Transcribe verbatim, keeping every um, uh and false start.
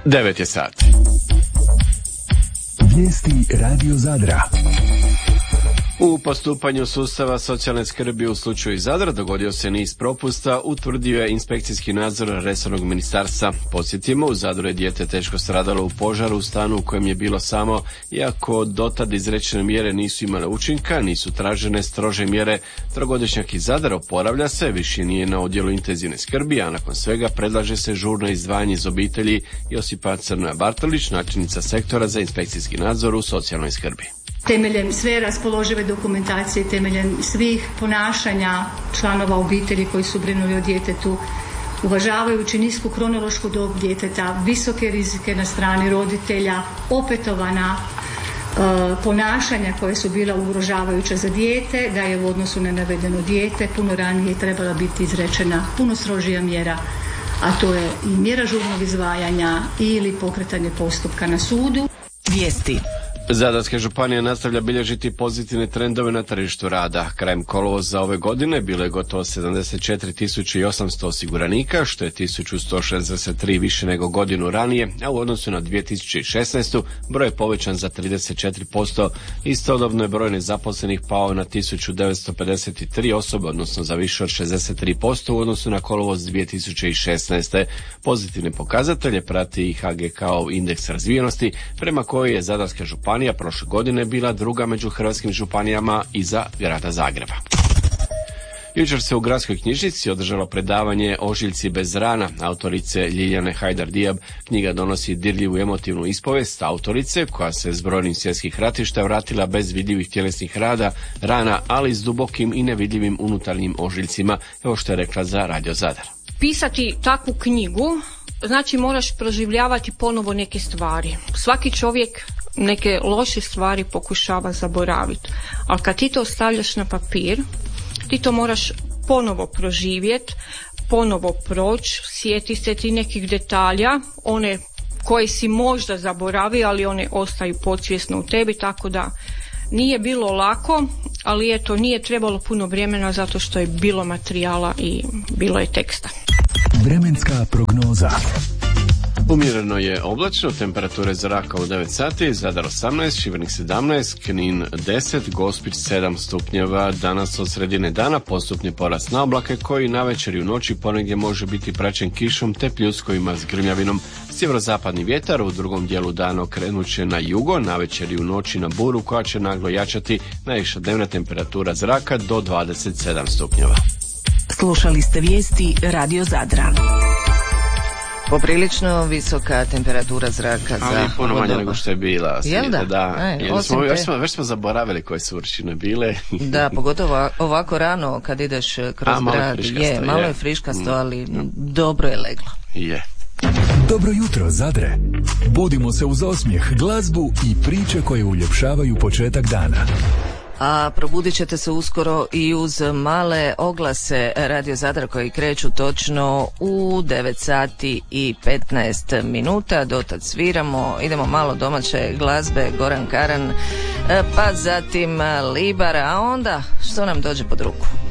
devet je sati. Vijesti Radio Zadra. U postupanju sustava socijalne skrbi u slučaju Zadra dogodio se niz propusta, utvrdio je inspekcijski nadzor resornog ministarstva. Podsjetimo, u Zadru je dijete teško stradalo u požaru u stanu u kojem je bilo samo, iako dotad izrečene mjere nisu imale učinka, nisu tražene strože mjere. Trogodišnjak iz Zadra oporavlja se, više nije na odjelu intenzivne skrbi, a nakon svega predlaže se žurno izdvajanje iz obitelji. Josipa Crnoja Bartolić, načelnica sektora za inspekcijski nadzor u socijalnoj skrbi. Temeljem sve raspoložive dokumentacije, temeljem svih ponašanja članova obitelji koji su brinuli o djetetu, uvažavajući nisku kronološku dob djeteta, visoke rizike na strani roditelja, opetovana e, ponašanja koje su bila ugrožavajuća za dijete, da je u odnosu na navedeno dijete puno ranije trebala biti izrečena puno strožija mjera, a to je i mjera žurnog izdvajanja ili pokretanje postupka na sudu. Vijesti. Zadarska županija nastavlja bilježiti pozitivne trendove na tržištu rada. Krajem kolovoza ove godine bilo je gotovo sedamdeset četiri tisuće osamsto osiguranika, što je tisuću sto šezdeset tri više nego godinu ranije, a u odnosu na dvije tisuće šesnaestu broj je povećan za trideset četiri posto. Istodobno je broj nezaposlenih pao na tisuću devetsto pedeset tri osobe, odnosno za više od šezdeset tri posto u odnosu na kolovoz dvije tisuće šesnaeste. Pozitivne pokazatelje prati i H G K-ov indeks razvijenosti, prema kojoj je Zadarska županija prošle godine bila druga među hrvatskim županijama iza grada Zagreba. Jučer se u gradskoj knjižnici održalo predavanje Ožiljci bez rana autorice Ljiljane Hajdar-Dijab. Knjiga donosi dirljivu emotivnu ispovijest autorice koja se s brojnim svjetskih ratišta vratila bez vidljivih tjelesnih rada, rana, ali s dubokim i nevidljivim unutarnjim ožiljcima, evo što je rekla za Radio Zadar. Pisati takvu knjigu znači moraš proživljavati ponovo neke stvari. Svaki čovjek neke loše stvari pokušava zaboraviti, ali kad ti to stavljaš na papir, ti to moraš ponovo proživjeti, ponovo proći, sjeti se ti nekih detalja, one koje si možda zaboravio, ali one ostaju podsvjesno u tebi, tako da nije bilo lako, ali eto, nije trebalo puno vremena zato što je bilo materijala i bilo je teksta. Vremenska prognoza. Umjereno je oblačno, temperature zraka u devet sati, Zadar osamnaest, Šibenik sedamnaest, Knin deset, Gospić sedam stupnjeva. Danas od sredine dana postupni porast na oblake koji navečer i u noći ponegdje može biti praćen kišom te pljuskovima s grmljavinom. Sjeverozapadni vjetar u drugom dijelu dana okrenut će na jugo, navečer i u noći na buru koja će naglo jačati. Najviša dnevna temperatura zraka do dvadeset sedam stupnjeva. Slušali ste vijesti Radio Zadra. Poprilično visoka temperatura zraka za ali puno manje nego što je bila. Jel da? da. Aj, Jel smo, te... već, smo, već smo zaboravili koje su vršine bile. Da, pogotovo ovako rano kad ideš kroz A, grad. Je, malo je friškasto, ali mm. dobro je leglo. Je. Dobro jutro, Zadre. Budimo se uz osmijeh, glazbu i priče koje uljepšavaju početak dana. A probudit ćete se uskoro i uz male oglase Radio Zadra koji kreću točno u devet sati i petnaest minuta. Dotad sviramo, idemo malo domaće glazbe, Goran Karan, pa zatim Libara, a onda što nam dođe pod ruku.